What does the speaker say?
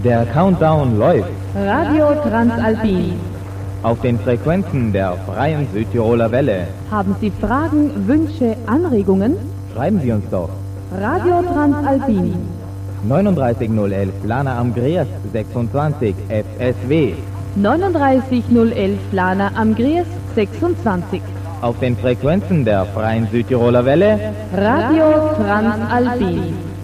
Der Countdown läuft Radio Transalpin. auf den Frequenzen der Freien Südtiroler Welle. Haben Sie Fragen, Wünsche, Anregungen? Schreiben Sie uns doch. Radio Transalpin. 39011 Lana am Griers 26 FSW. 39011 Lana am Griers 26. Auf den Frequenzen der Freien Südtiroler Welle. Radio Transalpin.